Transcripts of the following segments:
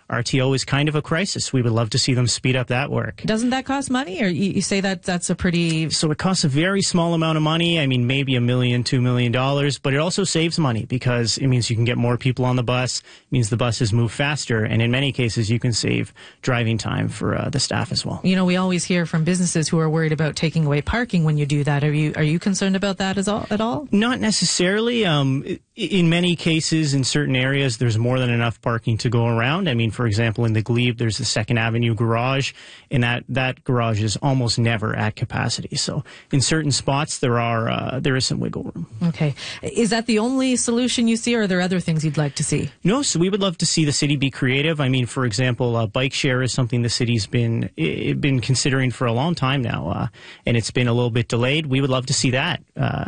RTO is kind of a crisis. We would love to see them speed up that work. Doesn't that cost money? Or you say that that's a pretty... So it costs a very small amount of money. I mean, maybe $1 million, $2 million, but it also saves money because it means you can get more people on the bus. It means the buses move faster. And in many cases, you can save driving time for the staff as well. You know, we always hear from businesses who are worried about taking away parking when you do that. Are you concerned about that at all? Not necessarily. In many cases, in certain areas, there's more than enough parking to go around. I mean, for example, in the Glebe, there's the 2nd Avenue garage, and that garage is almost never at capacity. So in certain spots, there is some wiggle room. Okay. Is that the only solution you see, or are there other things you'd like to see? No, so we would love to see the city be creative. I mean, for example, bike share is something the city's been considering for a long time now, and it's been a little bit delayed. We would love to see that,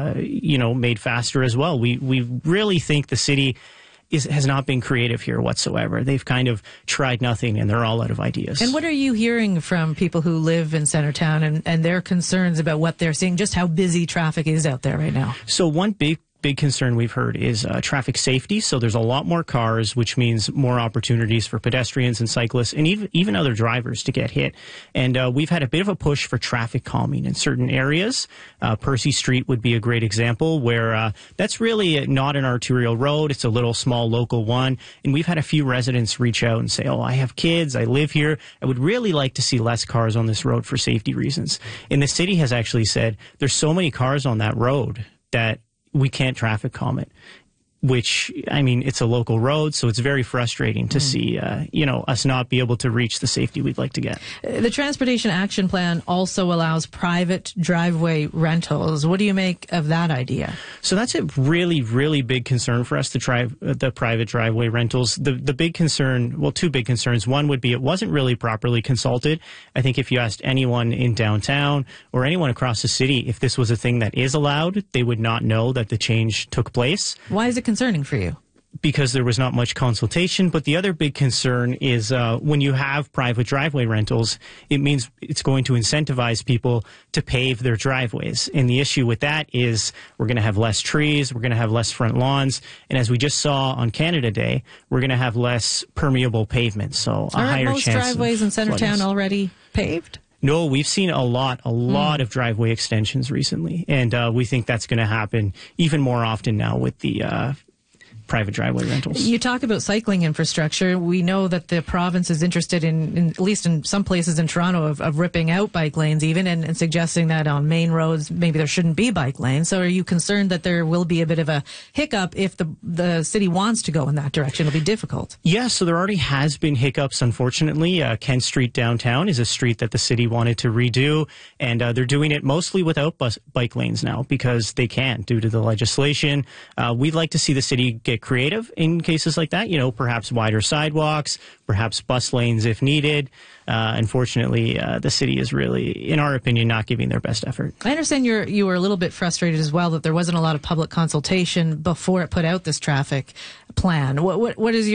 made faster as well. We really think the city has not been creative here whatsoever. They've kind of tried nothing, and they're all out of ideas. And what are you hearing from people who live in Centertown and their concerns about what they're seeing, just how busy traffic is out there right now? So one big concern we've heard is traffic safety. So there's a lot more cars, which means more opportunities for pedestrians and cyclists and even other drivers to get hit. And we've had a bit of a push for traffic calming in certain areas. Percy Street would be a great example where that's really not an arterial road. It's a little small local one. And we've had a few residents reach out and say, oh, I have kids. I live here. I would really like to see less cars on this road for safety reasons. And the city has actually said there's so many cars on that road that we can't traffic calm it, which, I mean, it's a local road, so it's very frustrating to see, us not be able to reach the safety we'd like to get. The Transportation Action Plan also allows private driveway rentals. What do you make of that idea? So that's a really, really big concern for us, the private driveway rentals. The big concern, well, two big concerns. One would be it wasn't really properly consulted. I think if you asked anyone in downtown or anyone across the city if this was a thing that is allowed, they would not know that the change took place. Why is it concerning for you? Because there was not much consultation. But the other big concern is when you have private driveway rentals, it means it's going to incentivize people to pave their driveways. And the issue with that is we're going to have less trees, we're going to have less front lawns, and as we just saw on Canada Day, we're going to have less permeable pavement. So a higher chance of most driveways in Centertown already paved? No, we've seen a lot of driveway extensions recently, and we think that's going to happen even more often now with the private driveway rentals. You talk about cycling infrastructure. We know that the province is interested in at least in some places in Toronto, of ripping out bike lanes even and suggesting that on main roads maybe there shouldn't be bike lanes. So are you concerned that there will be a bit of a hiccup if the city wants to go in that direction? It'll be difficult. Yeah, so there already has been hiccups, unfortunately. Kent Street downtown is a street that the city wanted to redo, and they're doing it mostly without bike lanes now because they can't due to the legislation. We'd like to see the city get creative in cases like that, perhaps wider sidewalks, perhaps bus lanes if needed. Unfortunately, the city is really, in our opinion, not giving their best effort. I understand you were a little bit frustrated as well that there wasn't a lot of public consultation before it put out this traffic plan. What is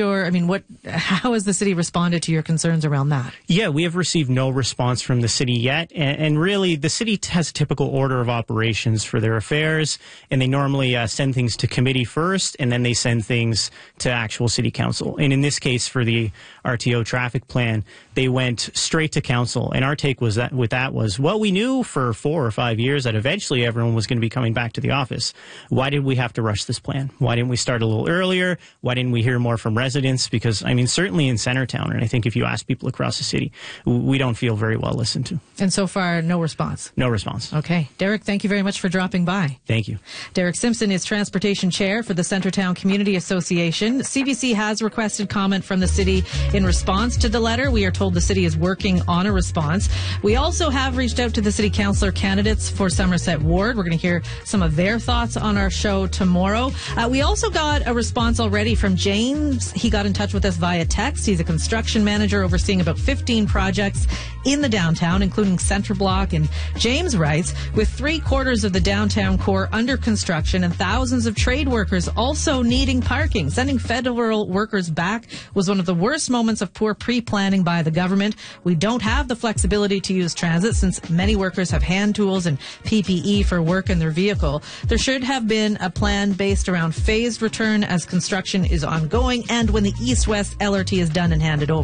how has the city responded to your concerns around that? Yeah, we have received no response from the city yet, and really the city has a typical order of operations for their affairs, and they normally send things to committee first, and then they send things to actual city council. And in this case, for the RTO traffic plan, they went straight to council, and our take was we knew for 4 or 5 years that eventually everyone was going to be coming back to the office. Why did we have to rush this plan? Why didn't we start a little earlier? Why didn't we hear more from residents? Because, certainly in Centertown, and I think if you ask people across the city, we don't feel very well listened to. And so far, no response? No response. Okay. Derek, thank you very much for dropping by. Thank you. Derek Simpson is Transportation Chair for the Centertown Community Association. CBC has requested comment from the city in response to the letter. We are told the city is working on a response. We also have reached out to the city councillor candidates for Somerset Ward. We're going to hear some of their thoughts on our show tomorrow. We also got a response already from James. He got in touch with us via text. He's a construction manager overseeing about 15 projects in the downtown, including Centre Block. And James writes, with 3/4 of the downtown core under construction and thousands of trade workers also needing parking, sending federal workers back was one of the worst moments of poor pre-planning by the government. We don't have the flexibility to use transit since many workers have hand tools and PPE for work in their vehicle. There should have been a plan based around phased return as construction is ongoing and when the east-west LRT is done and handed over.